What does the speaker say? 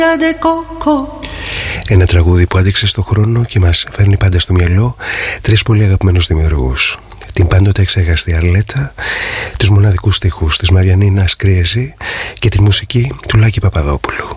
Ένα τραγούδι που άντεξε στον χρόνο και μας φέρνει πάντα στο μυαλό τρεις πολύ αγαπημένους δημιουργούς. Την πάντοτε εξεργαστή Αρλέτα, τους μοναδικούς στίχους της Μαριαννίνας Κρίεση και τη μουσική του Λάκη Παπαδόπουλου.